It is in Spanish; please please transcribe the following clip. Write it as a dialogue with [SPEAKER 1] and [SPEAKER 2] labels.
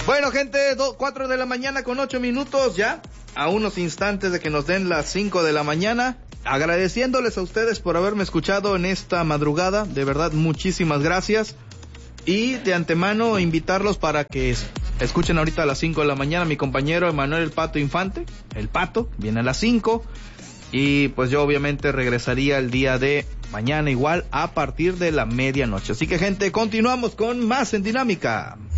[SPEAKER 1] Bueno, gente, 4 de la mañana con 8 minutos ya, a unos instantes de que nos den las 5 de la mañana. Agradeciéndoles a ustedes por haberme escuchado en esta madrugada, de verdad muchísimas gracias. Y de antemano invitarlos para que escuchen ahorita a las 5 de la mañana a mi compañero Emanuel El Pato Infante. El Pato viene a las 5 y pues yo obviamente regresaría el día de mañana igual a partir de la medianoche. Así que gente, continuamos con más en Dinámica.